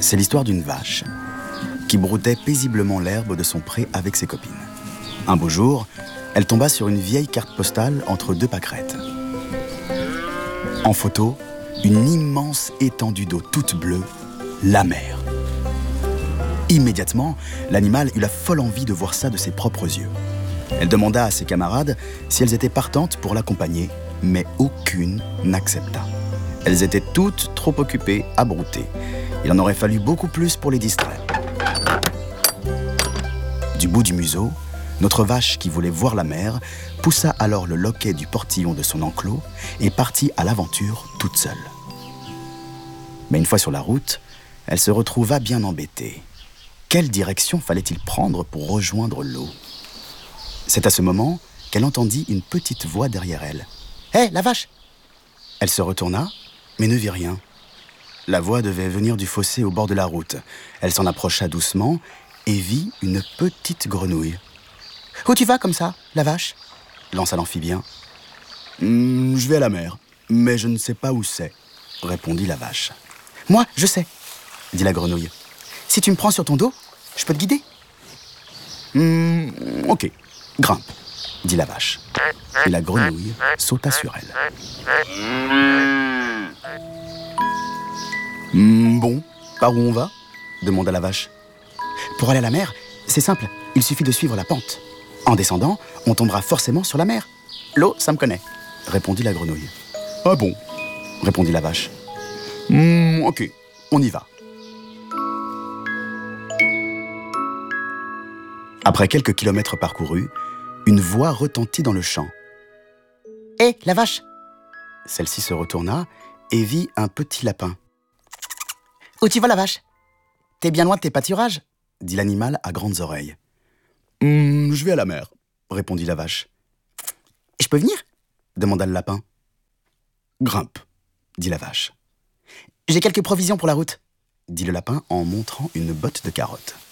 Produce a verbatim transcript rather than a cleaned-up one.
C'est l'histoire d'une vache qui broutait paisiblement l'herbe de son pré avec ses copines. Un beau jour, elle tomba sur une vieille carte postale entre deux pâquerettes. En photo, une immense étendue d'eau toute bleue, la mer. Immédiatement, l'animal eut la folle envie de voir ça de ses propres yeux. Elle demanda à ses camarades si elles étaient partantes pour l'accompagner, mais aucune n'accepta. Elles étaient toutes trop occupées à brouter. Il en aurait fallu beaucoup plus pour les distraire. Du bout du museau, notre vache qui voulait voir la mer poussa alors le loquet du portillon de son enclos et partit à l'aventure toute seule. Mais une fois sur la route, elle se retrouva bien embêtée. Quelle direction fallait-il prendre pour rejoindre l'eau ? C'est à ce moment qu'elle entendit une petite voix derrière elle. « Hé, la vache !» Elle se retourna, mais ne vit rien. La voix devait venir du fossé au bord de la route. Elle s'en approcha doucement et vit une petite grenouille. « Où tu vas comme ça, la vache ?» lança l'amphibien. Mmh, « Je vais à la mer, mais je ne sais pas où c'est, » répondit la vache. « Moi, je sais, » dit la grenouille. « Si tu me prends sur ton dos, je peux te guider. » Mmh, « Ok, grimpe, » dit la vache. Et la grenouille sauta sur elle. Mmh, « Bon, par où on va ?» demanda la vache. « Pour aller à la mer, c'est simple, il suffit de suivre la pente. En descendant, on tombera forcément sur la mer. L'eau, ça me connaît, » répondit la grenouille. « Ah bon ?» répondit la vache. Mmh, « Ok, on y va. » Après quelques kilomètres parcourus, une voix retentit dans le champ. « Hé, la vache !» Celle-ci se retourna et vit un petit lapin. « Où tu vas, la vache ? T'es bien loin de tes pâturages ?» dit l'animal à grandes oreilles. Mmh, « Je vais à la mer, » répondit la vache. « Je peux venir ?» demanda le lapin. « Grimpe, » dit la vache. « J'ai quelques provisions pour la route, » dit le lapin en montrant une botte de carottes.